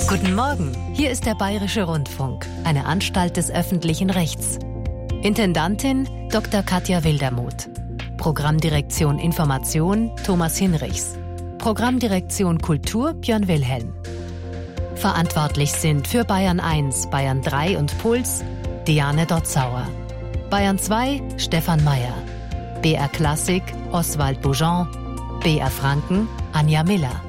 Guten Morgen, hier ist der Bayerische Rundfunk, eine Anstalt des öffentlichen Rechts. Intendantin Dr. Katja Wildermuth. Programmdirektion Information Thomas Hinrichs. Programmdirektion Kultur Björn Wilhelm. Verantwortlich sind für Bayern 1, Bayern 3 und Puls Diane Dotzauer. Bayern 2 Stefan Mayer. BR Klassik Oswald Boujon. BR Franken Anja Miller.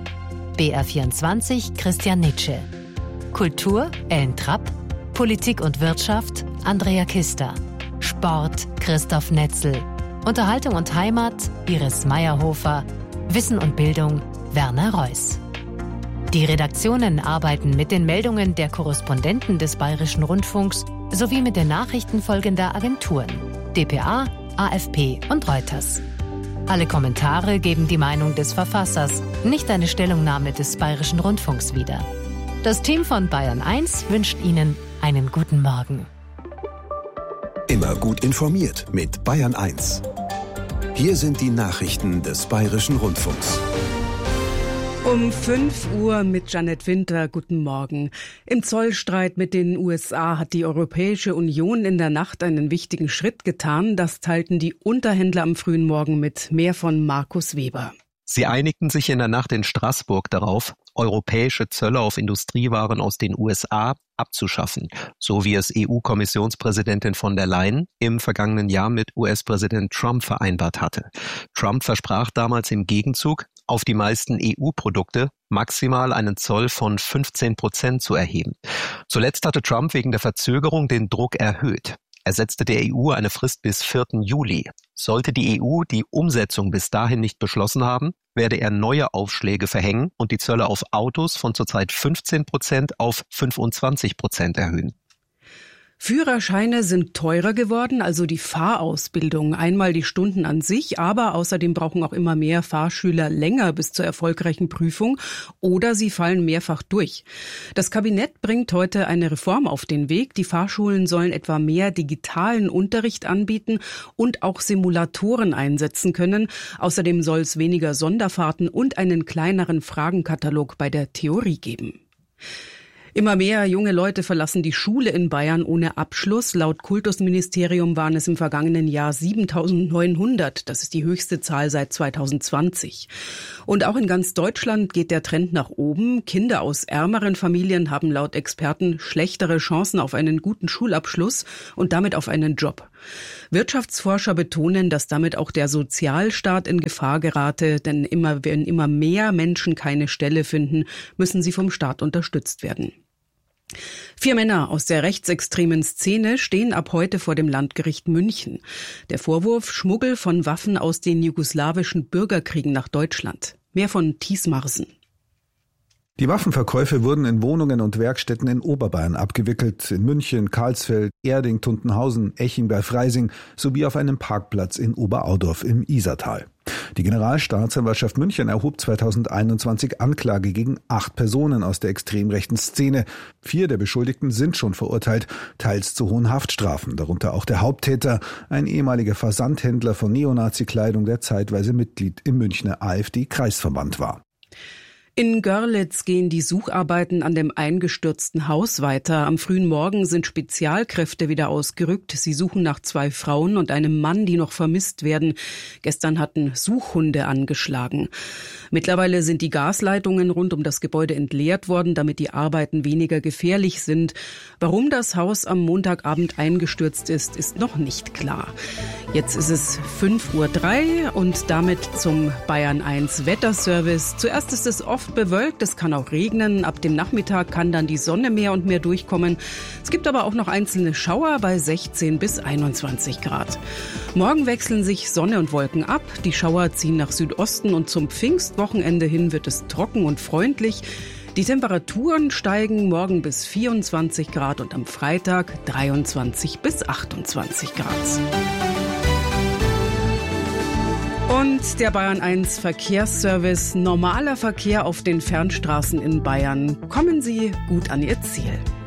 BR24 Christian Nitsche. Kultur Ellen Trapp. Politik und Wirtschaft Andrea Kister. Sport Christoph Netzel. Unterhaltung und Heimat Iris Meyerhofer. Wissen und Bildung Werner Reuss. Die Redaktionen arbeiten mit den Meldungen der Korrespondenten des Bayerischen Rundfunks sowie mit den Nachrichten folgender Agenturen: dpa, AFP und Reuters. Alle Kommentare geben die Meinung des Verfassers, nicht eine Stellungnahme des Bayerischen Rundfunks wieder. Das Team von Bayern 1 wünscht Ihnen einen guten Morgen. Immer gut informiert mit Bayern 1. Hier sind die Nachrichten des Bayerischen Rundfunks. Um 5 Uhr mit Janet Winter. Guten Morgen. Im Zollstreit mit den USA hat die Europäische Union in der Nacht einen wichtigen Schritt getan. Das teilten die Unterhändler am frühen Morgen mit. Mehr von Markus Weber. Sie einigten sich in der Nacht in Straßburg darauf, europäische Zölle auf Industriewaren aus den USA abzuschaffen, so wie es EU-Kommissionspräsidentin von der Leyen im vergangenen Jahr mit US-Präsident Trump vereinbart hatte. Trump versprach damals im Gegenzug, auf die meisten EU-Produkte maximal einen Zoll von 15% zu erheben. Zuletzt hatte Trump wegen der Verzögerung den Druck erhöht. Er setzte der EU eine Frist bis 4. Juli. Sollte die EU die Umsetzung bis dahin nicht beschlossen haben, werde er neue Aufschläge verhängen und die Zölle auf Autos von zurzeit 15% auf 25% erhöhen. Führerscheine sind teurer geworden, also die Fahrausbildung. Einmal die Stunden an sich, aber außerdem brauchen auch immer mehr Fahrschüler länger bis zur erfolgreichen Prüfung oder sie fallen mehrfach durch. Das Kabinett bringt heute eine Reform auf den Weg. Die Fahrschulen sollen etwa mehr digitalen Unterricht anbieten und auch Simulatoren einsetzen können. Außerdem soll es weniger Sonderfahrten und einen kleineren Fragenkatalog bei der Theorie geben. Immer mehr junge Leute verlassen die Schule in Bayern ohne Abschluss. Laut Kultusministerium waren es im vergangenen Jahr 7.900. Das ist die höchste Zahl seit 2020. Und auch in ganz Deutschland geht der Trend nach oben. Kinder aus ärmeren Familien haben laut Experten schlechtere Chancen auf einen guten Schulabschluss und damit auf einen Job. Wirtschaftsforscher betonen, dass damit auch der Sozialstaat in Gefahr gerate, denn wenn immer mehr Menschen keine Stelle finden, müssen sie vom Staat unterstützt werden. 4 Männer aus der rechtsextremen Szene stehen ab heute vor dem Landgericht München. Der Vorwurf: Schmuggel von Waffen aus den jugoslawischen Bürgerkriegen nach Deutschland. Mehr von Thies Marsen. Die Waffenverkäufe wurden in Wohnungen und Werkstätten in Oberbayern abgewickelt, in München, Karlsfeld, Erding, Tuntenhausen, Eching bei Freising sowie auf einem Parkplatz in Oberaudorf im Isartal. Die Generalstaatsanwaltschaft München erhob 2021 Anklage gegen 8 Personen aus der extrem rechten Szene. 4 der Beschuldigten sind schon verurteilt, teils zu hohen Haftstrafen, darunter auch der Haupttäter, ein ehemaliger Versandhändler von Neonazi-Kleidung, der zeitweise Mitglied im Münchner AfD-Kreisverband war. In Görlitz gehen die Sucharbeiten an dem eingestürzten Haus weiter. Am frühen Morgen sind Spezialkräfte wieder ausgerückt. Sie suchen nach 2 Frauen und einem Mann, die noch vermisst werden. Gestern hatten Suchhunde angeschlagen. Mittlerweile sind die Gasleitungen rund um das Gebäude entleert worden, damit die Arbeiten weniger gefährlich sind. Warum das Haus am Montagabend eingestürzt ist, ist noch nicht klar. Jetzt ist es 5:03 Uhr und damit zum Bayern 1 Wetterservice. Zuerst ist es oft bewölkt, es kann auch regnen. Ab dem Nachmittag kann dann die Sonne mehr und mehr durchkommen. Es gibt aber auch noch einzelne Schauer bei 16 bis 21 Grad. Morgen wechseln sich Sonne und Wolken ab. Die Schauer ziehen nach Südosten und zum Pfingstwochenende hin wird es trocken und freundlich. Die Temperaturen steigen morgen bis 24 Grad und am Freitag 23 bis 28 Grad. Und der Bayern 1 Verkehrsservice. Normaler Verkehr auf den Fernstraßen in Bayern. Kommen Sie gut an Ihr Ziel.